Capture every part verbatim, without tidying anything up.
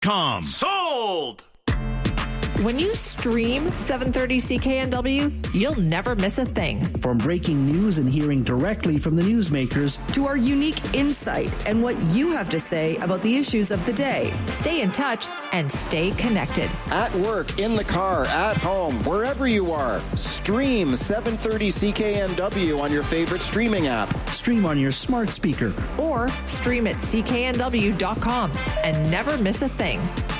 com. Sold! When you stream seven thirty C K N W, you'll never miss a thing. From breaking news and hearing directly from the newsmakers to our unique insight and what you have to say about the issues of the day. Stay in touch and stay connected. At work, in the car, at home, wherever you are, stream seven thirty C K N W on your favorite streaming app. Stream on your smart speaker. Or stream at C K N W dot com and never miss a thing.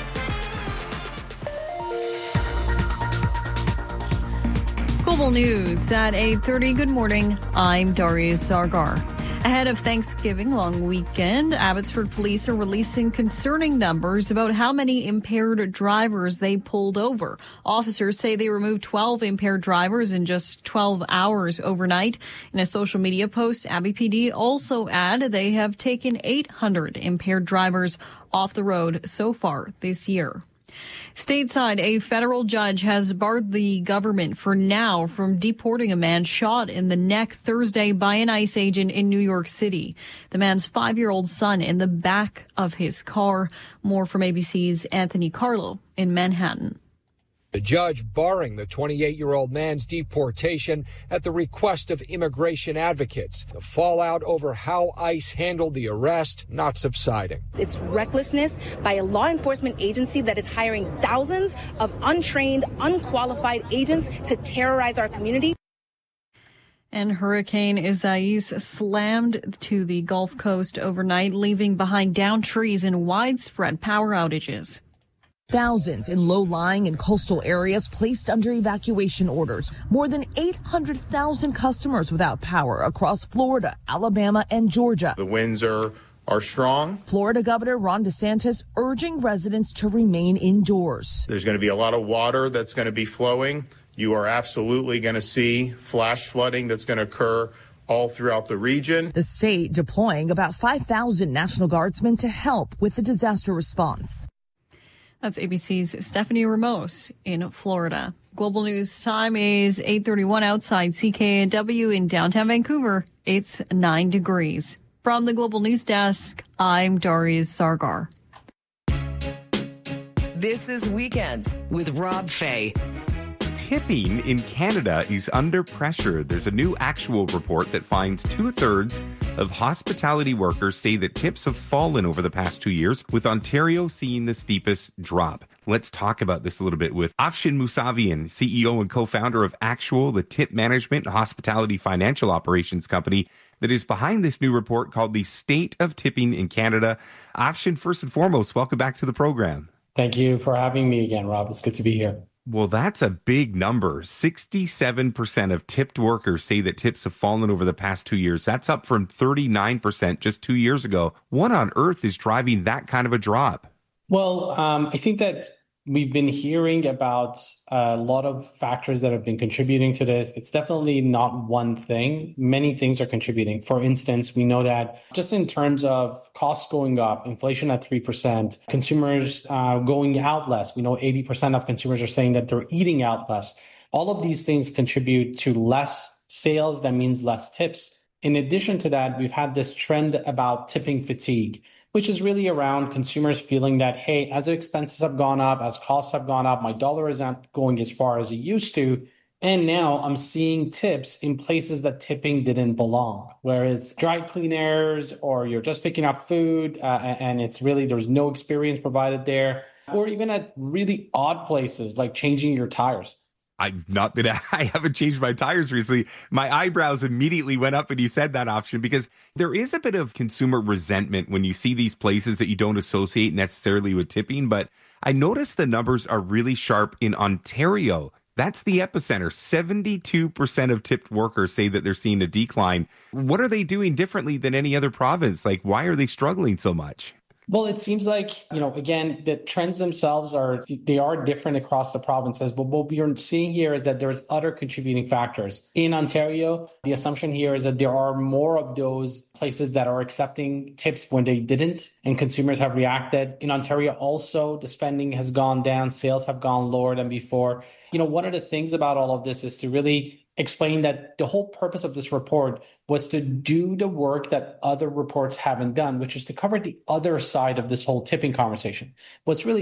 Global News at eight thirty. Good morning. I'm Darius Sargar. Ahead of Thanksgiving long weekend, Abbotsford police are releasing concerning numbers about how many impaired drivers they pulled over. Officers say they removed twelve impaired drivers in just twelve hours overnight. In a social media post, Abbey P D also add they have taken eight hundred impaired drivers off the road so far this year. Stateside, a federal judge has barred the government for now from deporting a man shot in the neck Thursday by an ICE agent in New York City. The man's five-year-old son in the back of his car. More from A B C's Anthony Carlo in Manhattan. The judge barring the twenty-eight-year-old man's deportation at the request of immigration advocates. The fallout over how ICE handled the arrest not subsiding. It's recklessness by a law enforcement agency that is hiring thousands of untrained, unqualified agents to terrorize our community. And Hurricane Isaias slammed to the Gulf Coast overnight, leaving behind downed trees and widespread power outages. Thousands in low-lying and coastal areas placed under evacuation orders. More than eight hundred thousand customers without power across Florida, Alabama, and Georgia. The winds are, are strong. Florida Governor Ron DeSantis urging residents to remain indoors. There's going to be a lot of water that's going to be flowing. You are absolutely going to see flash flooding that's going to occur all throughout the region. The state deploying about five thousand National Guardsmen to help with the disaster response. That's A B C's Stephanie Ramos in Florida. Global News time is eight thirty-one outside C K N W in downtown Vancouver. It's nine degrees. From the Global News Desk, I'm Darius Sargar. This is Weekends with Rob Fay. Tipping in Canada is under pressure. There's a new actual report that finds two-thirds of hospitality workers say that tips have fallen over the past two years, with Ontario seeing the steepest drop. Let's talk about this a little bit with Afshin Mousavian, C E O and co-founder of Actual, the tip management and hospitality financial operations company that is behind this new report called The State of Tipping in Canada. Afshin, first and foremost, welcome back to the program. Thank you for having me again, Rob. It's good to be here. Well, that's a big number. sixty-seven percent of tipped workers say that tips have fallen over the past two years. That's up from thirty-nine percent just two years ago. What on earth is driving that kind of a drop? Well, um, I think that we've been hearing about a lot of factors that have been contributing to this. It's definitely not one thing. Many things are contributing. For instance, we know that just in terms of costs going up, inflation at three percent, consumers uh, going out less. We know eighty percent of consumers are saying that they're eating out less. All of these things contribute to less sales. That means less tips. In addition to that, we've had this trend about tipping fatigue, which is really around consumers feeling that, hey, as expenses have gone up, as costs have gone up, my dollar isn't going as far as it used to. And now I'm seeing tips in places that tipping didn't belong, where it's dry cleaners or you're just picking up food uh, and it's really, there's no experience provided there, or even at really odd places like changing your tires. I've not been, I haven't changed my tires recently. My eyebrows immediately went up when you said that option, because there is a bit of consumer resentment when you see these places that you don't associate necessarily with tipping. But I noticed the numbers are really sharp in Ontario. That's the epicenter. seventy-two percent of tipped workers say that they're seeing a decline. What are they doing differently than any other province? Like, why are they struggling so much? Well, it seems like, you know, again, the trends themselves are, they are different across the provinces. But what we're seeing here is that there's other contributing factors. In Ontario, the assumption here is that there are more of those places that are accepting tips when they didn't, and consumers have reacted. In Ontario, also, the spending has gone down, sales have gone lower than before. You know, one of the things about all of this is to really explained that the whole purpose of this report was to do the work that other reports haven't done, which is to cover the other side of this whole tipping conversation. What's really